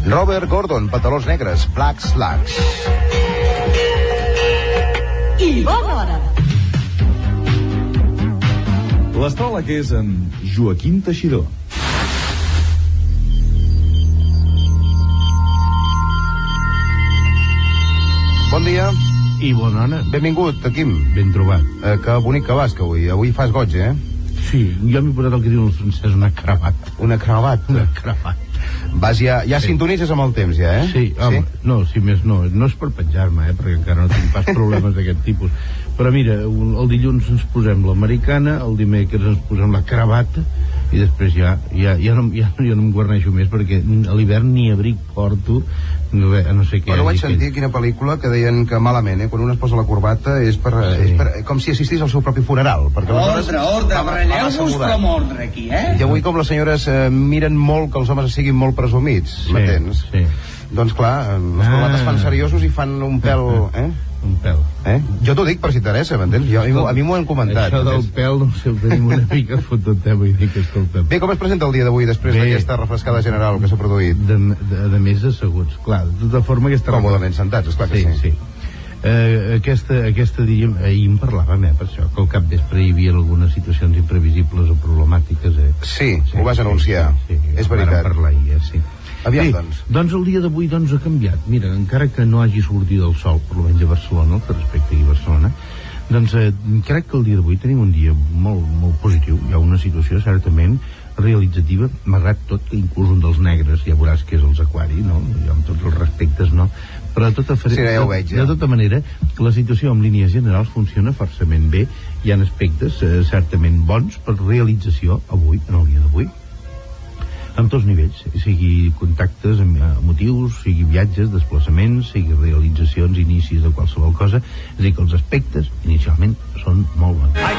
Robert Gordon, pantalons negres, Black Slacks. I bona hora. L'astròleg és en Joaquim Teixidor. Bon dia. I bona hora. Benvingut, Quim. Ben trobat. Que bonic que vas, que avui fas goig, eh? Sí, jo m'he posat el que diuen els francesos, una cravat. Una cravat. Una cravat. Vas, ja sintonitzes amb el temps, ja, eh? Sí, home, no, si més no és per penjar-me, perquè encara no tinc pas problemes d'aquest tipus. Però mira, el dilluns ens posem l'americana, el dimecres ens posem la cravata, i després jo no em guarneixo més, perquè a l'hivern ni abric porto, no sé què. Bueno, vaig sentir quina pel·lícula que deien que malament, quan un es posa la corbata és com si assistís al seu propi funeral. Ordre, baralleu-vos com ordre aquí, eh? I avui, com les senyores miren molt que els homes siguin molt presumits, m'entens? Sí. Doncs clar, les corbates fan seriosos i fan un pèl, Un pèl. Jo t'ho dic per si t'interessa, m'entens? A mi m'ho han comentat. Això del pèl, no sé, ho tenim una mica fotut, vull dir que escolta'm. Bé, com es presenta el dia d'avui després d'aquesta refrescada general que s'ha produït? De més asseguts, clar, de tota forma aquesta... Còmodament sentats, esclar que sí. Aquesta diríem, ahir en parlàvem, per això, que al capvespre hi havia algunes situacions imprevisibles o problemàtiques, Sí, ho vas anunciar, és veritat. Vam parlar ahir, sí. Aviam, doncs el dia d'avui ha canviat. Mira, encara que no hagi sortit el sol, per almenys a Barcelona, que respecte a Barcelona, doncs crec que el dia d'avui tenim un dia molt, molt positiu. Hi ha una situació certament realitzativa, malgrat tot, que inclús un dels negres, ja veuràs que és els Aquari, no? Jo amb tots els respectes, no? Però de tota manera, la situació en línies generals funciona forçament bé. Hi ha aspectes certament bons per realització avui, en el dia d'avui, amb tots nivells, sigui contactes emotius, sigui viatges, desplaçaments, sigui realitzacions, inicis de qualsevol cosa. És a dir, que els aspectes inicialment són molt bons.